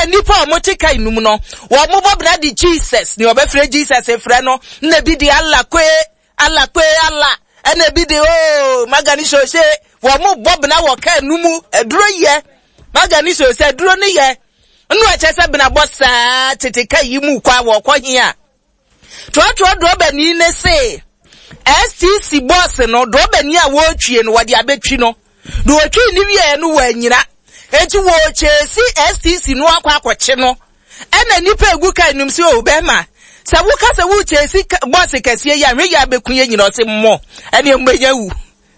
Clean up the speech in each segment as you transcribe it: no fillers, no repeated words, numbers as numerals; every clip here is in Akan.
na nipa omotika inum no wo mo bobna di Jesus ni obefre Jesus efre no na bi di Allah Allah ena bi di magani so se wo mo bobna wo ka numu eduro ye magani so se duro ne ye nnu a chese bina bossa tetika yimu kwa wo kwohin a to do bani ne se STC boss no do bani a wo twie no wode abetwi no do otwi ni wie no wa nyina enti wo chesi STC no akwakoche no ena nipa egu ka num se o bema se wo ka se wo chesi boss kase ya hwe ya bekunye nyina o se mo ene mbenya wu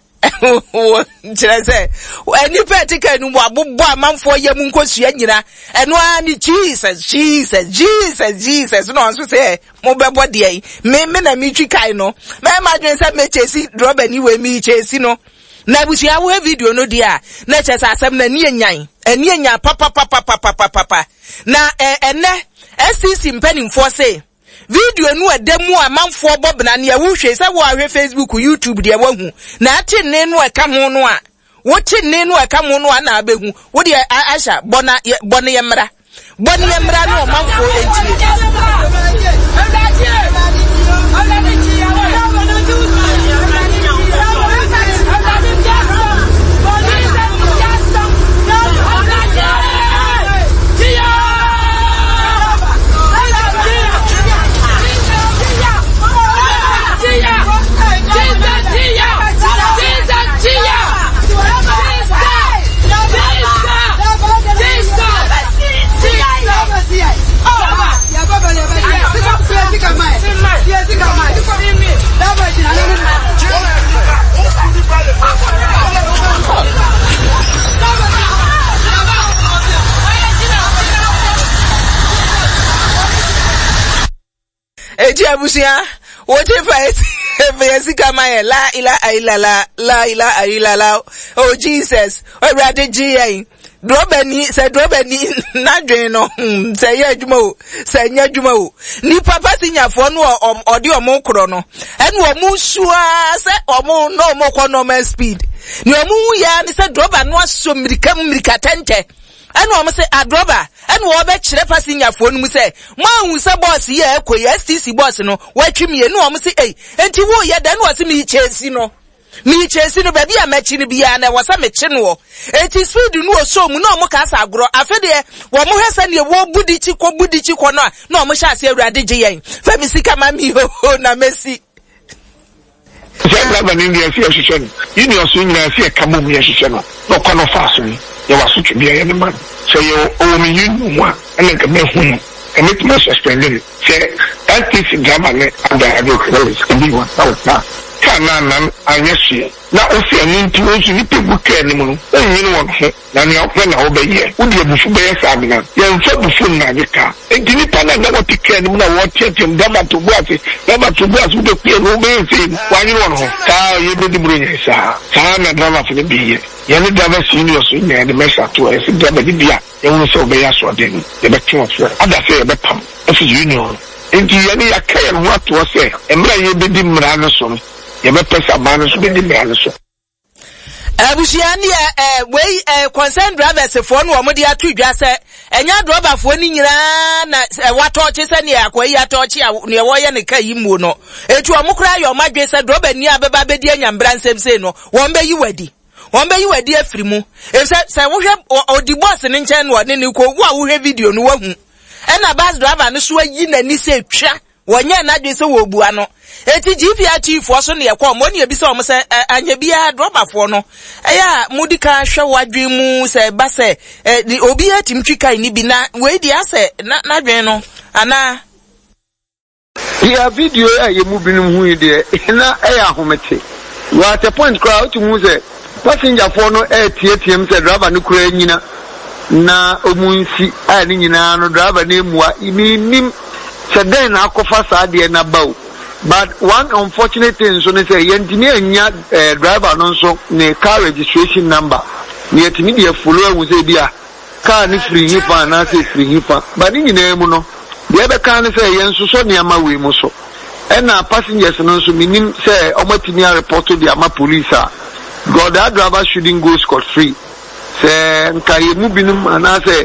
Chese eni petika nu abobbo amanfo yam nkosua nyina eno ani Jesus no so say mo bebo de me na mi twi kai no me ma dwen say me chesi droba ni we mi chesi no na busia wo video no dia na chese asem na ni enyan papa na ene SCC mpanimfo say video nu edemu amanfo bobna na ya wuhwe se wo ahwe Facebook YouTube de wahu na ati ne nu eka ho no a wo ti ne nu eka ho no a na abehu wo de asha bona ye mra no amanfo entie Abusia what if kama la ilaha illallah oh Jesus o rade ji drobeni na dwen no say adwuma say nya adwuma ni papa sinyafo no odi omo kro no ene omo sua say omo no omo kwa normal speed ni omo ya ni say droba no aso mirika tente ene omo say adroba ene wo be kire pasinyafo no mu say mo hu say boss ye ekoyi STC boss no watwimie ne omo say enti wo ye da ne wo say mi chesi no baby a mechi ni bia na wo say me chi no enti speed no so mu na omo ka sa agro afede wo mo hwese ne wo budichi ko no na omo sha ase awurade gye yen fa mi sika ma mi ho na mesi Zebra India see a session. You know, so you see a Kamu session. No corner fast me. You are such a be any man. So you owe me you one and then come home and make me suspended. Say that is drama and I do can be one out now. Can I yes now if you need to use you people care anymore. Then you know what now you open over here. Would you be Sabina? You're so before Nagika. And give me Pana what you care anymore. What check him Dama to Bossy, Dama to Boss with the clear room. Why you want home? You did bring it, sir. Sana drama for the beer. You never seen your swing and the mess up to us. It's never did ya. You will so be us or didn't. The back to us. Other say a better. This is union. Into any a care what to say. And where you did him Ransom. You better press a man to be the man. Abusiani we concern drivers for no mo dia tu dwa se enya driver fo ni nyina na watoche se ne akwa ya toche ne wo ye ne kai mu no etu omukura yo madwe se driver ni abeba bedi anyambra nsem se no won be yi wadi afiri mu se wo hwe odi boss ne nchen no ne ko wo a wo hwe video no wahu ena bus driver no so yi nani se twa wonye na dwe se wo bua no eti GPR chief so ne yakọ mo ne ebisa o se anya bia driver fo no eya mudika hwe wadwe mu se ba se obi atimtwi kai ni bi na we di ase na dwen no ana ya video ye mu binum hu ide na eya homete wa te point crowd to mu se passenger fo no tietiem se driver no kura nyina na omunsi a ni nyina no driver na emua nim se den na akofa saade na bawo. But one unfortunate thing so say yentimi anya driver no so ne car registration number ne yetimi de follow wu say bia car ni free hipa na say free hipa but ni nyina mu no de be car ne say yenso so ne ama we mu so and na passengers no so minim say omatimi report to the ama police God that driver shouldn't go scot free say nka ye mu binum ana say